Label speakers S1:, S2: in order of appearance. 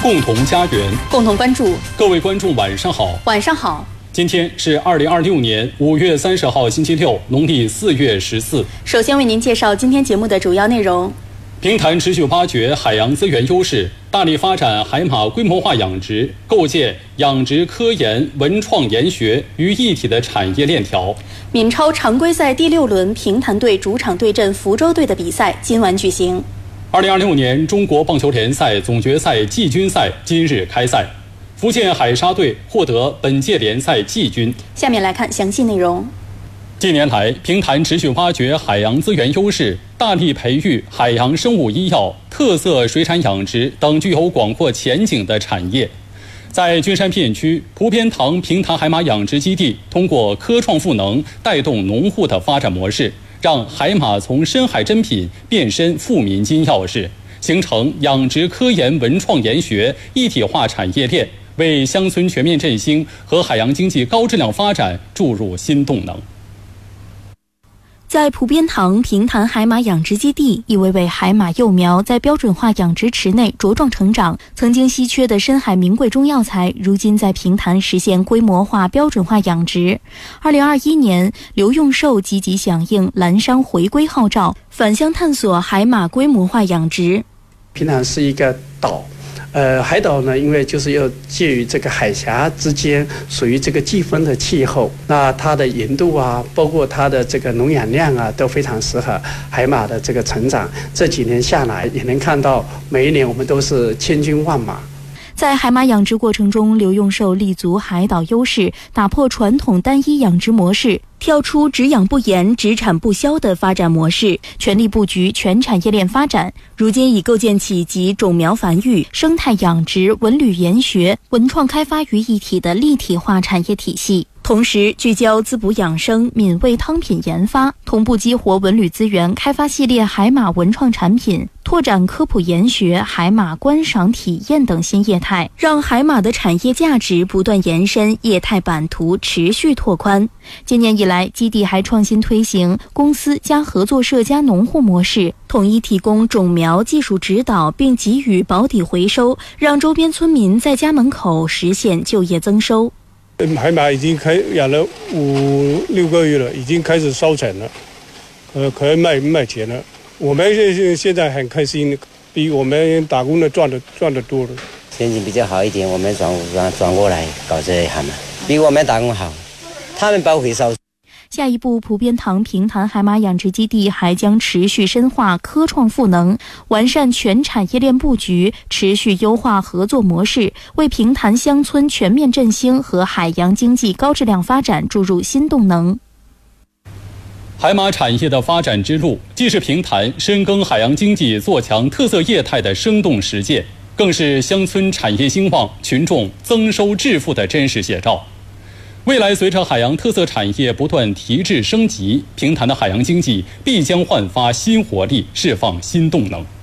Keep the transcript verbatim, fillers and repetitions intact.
S1: 共同家园，
S2: 共同关注。
S1: 各位观众晚上好。
S2: 晚上好。
S1: 今天是二零二六年五月三十号星期六，农历四月十四。
S2: 首先为您介绍今天节目的主要内容。
S1: 平潭持续挖掘海洋资源优势，大力发展海马规模化养殖，构建养殖科研、文创研学于一体的产业链条。
S2: 闽超常规赛第六轮平潭队主场对阵福州队的比赛今晚举行。
S1: 二零二六年中国棒球联赛总决赛季军赛今日开赛，福建海沙队获得本届联赛季军。
S2: 下面来看详细内容。
S1: 近年来，平潭持续挖掘海洋资源优势，大力培育海洋生物医药、特色水产养殖等具有广阔前景的产业。在君山片区蒲边塘平潭海马养殖基地，通过科创赋能带动农户的发展模式，让海马从深海珍品变身富民金钥匙，形成养殖科研文创研学一体化产业链，为乡村全面振兴和海洋经济高质量发展注入新动能。
S2: 在蒲边塘平潭海马养殖基地，一位位海马幼苗在标准化养殖池内茁壮成长。曾经稀缺的深海名贵中药材，如今在平潭实现规模化、标准化养殖。二零二一年，刘用寿积极响应蓝山回归号召，返乡探索海马规模化养殖。
S3: 平潭是一个岛。呃，海岛呢，因为就是要介于这个海峡之间，属于这个季风的气候，那它的盐度啊，包括它的这个农养量啊，都非常适合海马的这个成长。这几年下来，也能看到每一年我们都是千军万马。
S2: 在海马养殖过程中，刘用寿立足海岛优势，打破传统单一养殖模式，跳出只养不延、只产不销的发展模式，全力布局全产业链发展。如今已构建起集种苗繁育、生态养殖、文旅研学、文创开发于一体的立体化产业体系。同时聚焦滋补养生、闽味汤品研发，同步激活文旅资源，开发系列海马文创产品，拓展科普研学、海马观赏体验等新业态，让海马的产业价值不断延伸，业态版图持续拓宽。今年以来，基地还创新推行公司加合作社加农户模式，统一提供种苗技术指导，并给予保底回收，让周边村民在家门口实现就业增收。
S4: 海马已经开养了五六个月了，已经开始收成了，呃，可以卖卖钱了。我们现现在很开心，比我们打工的赚的赚的多了。
S5: 前景比较好一点，我们转转转过来搞这海马，比我们打工好。他们包回收。
S2: 下一步，蒲边塘平潭海马养殖基地还将持续深化科创赋能，完善全产业链布局，持续优化合作模式，为平潭乡村全面振兴和海洋经济高质量发展注入新动能。
S1: 海马产业的发展之路，既是平潭深耕海洋经济、做强特色业态的生动实践，更是乡村产业兴旺、群众增收致富的真实写照。未来随着海洋特色产业不断提质升级，平潭的海洋经济必将焕发新活力，释放新动能。